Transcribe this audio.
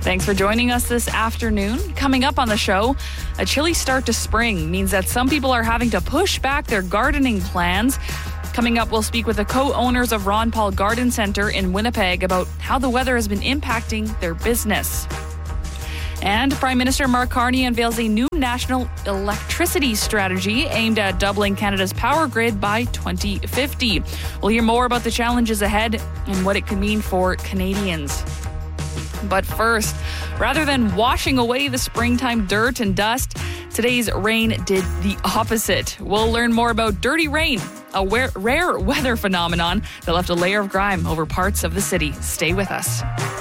Thanks for joining us this afternoon. Coming up on the show, a chilly start to spring means that some people are having to push back their gardening plans. Coming up, we'll speak with the co-owners of Ron Paul Garden Center in Winnipeg about how the weather has been impacting their business. And Prime Minister Mark Carney unveils a new national electricity strategy aimed at doubling Canada's power grid by 2050. We'll hear more about the challenges ahead and what it could mean for Canadians. But first, rather than washing away the springtime dirt and dust, today's rain did the opposite. We'll learn more about dirty rain, a rare weather phenomenon that left a layer of grime over parts of the city. Stay with us.